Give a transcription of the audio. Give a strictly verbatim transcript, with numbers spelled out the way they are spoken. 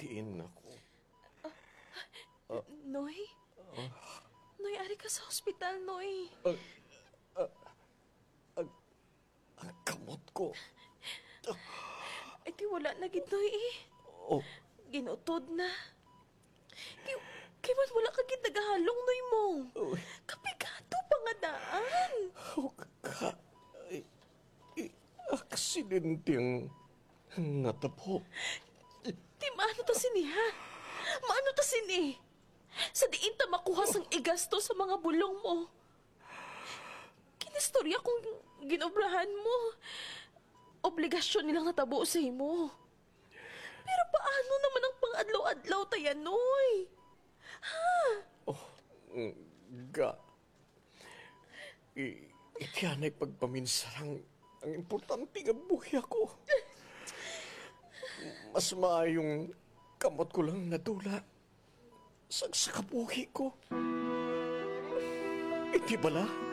diin ako. Noy? Noy, ari ka sa ospital, Noy. Ang kamot ko. Ay, di wala na gid, Noy eh. Oh, Ginutod na. Kay, kay man wala ka gid nagahalong, Noy mo. oh, Kapikato pa nga daan. oh ka. Ay, ay, aksidenteng natabo. Di maano ta sini, ha? Maano ta sini? Sa diin ta makuha sang igasto sa mga bulong mo. Kinistorya kung ginobrahan mo. Obligasyon nilang natabo sa imo. Pero paano naman ang pang-adlaw-adlaw tayo, Noy? Ha? Oh, mm, ga. I, itiyanay pagpaminsarang ang importante nga buhay ako. Mas maayong kamot ko lang nadula sa, sa kabuhi ko. Hindi bala?